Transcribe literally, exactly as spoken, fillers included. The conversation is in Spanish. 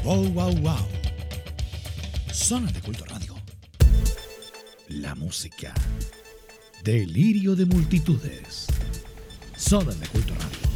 Wow, wow, wow. Zona de Culto Radio. La música. Delirio de multitudes. Zona de Culto Radio.